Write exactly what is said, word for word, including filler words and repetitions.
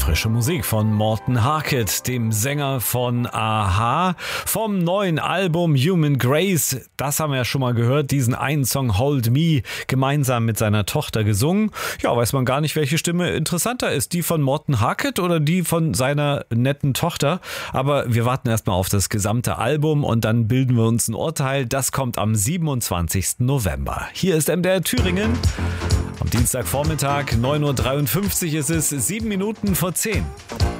Frische Musik von Morten Harket, dem Sänger von a-ha, vom neuen Album Human Grace. Das haben wir ja schon mal gehört, diesen einen Song Hold Me, gemeinsam mit seiner Tochter gesungen. Ja, weiß man gar nicht, welche Stimme interessanter ist, die von Morten Harket oder die von seiner netten Tochter. Aber wir warten erstmal auf das gesamte Album und dann bilden wir uns ein Urteil. Das kommt am siebenundzwanzigsten November. Hier ist M D R Thüringen. Am Dienstagvormittag, neun Uhr dreiundfünfzig ist es, sieben Minuten vor zehn.